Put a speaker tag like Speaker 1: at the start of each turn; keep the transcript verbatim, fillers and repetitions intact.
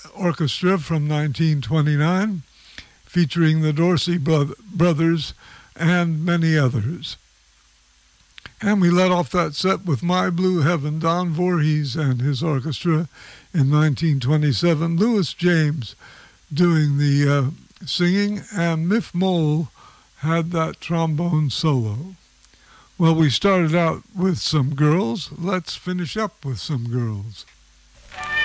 Speaker 1: Orchestra from nineteen twenty-nine, featuring the Dorsey bro- brothers and many others. And we let off that set with My Blue Heaven, Don Voorhees and his orchestra in nineteen twenty-seven. Louis James doing the uh, singing, and Miff Mole had that trombone solo. Well, we started out with some girls. Let's finish up with some girls.